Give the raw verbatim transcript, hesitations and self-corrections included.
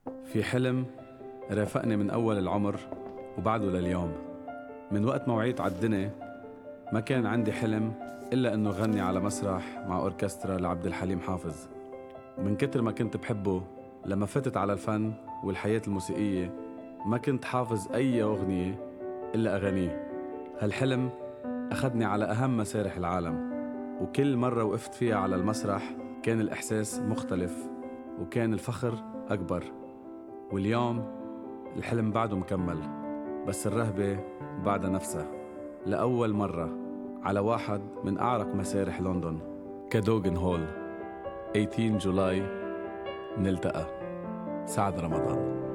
في حلم رافقني من أول العمر وبعده لليوم. من وقت ما وعيت عالدنيا ما كان عندي حلم إلا أنه غني على مسرح مع أوركسترا لعبد الحليم حافظ. ومن كتر ما كنت بحبه لما فتت على الفن والحياة الموسيقية ما كنت حافظ أي أغنية إلا أغانيه. هالحلم أخدني على أهم مسارح العالم، وكل مرة وقفت فيها على المسرح كان الإحساس مختلف وكان الفخر أكبر. واليوم الحلم بعده مكمل، بس الرهبة بعدها نفسها. لأول مرة على واحد من أعرق مسارح لندن، كادوغن هول، ثمانية عشر جولاي، نلتقى. سعد رمضان.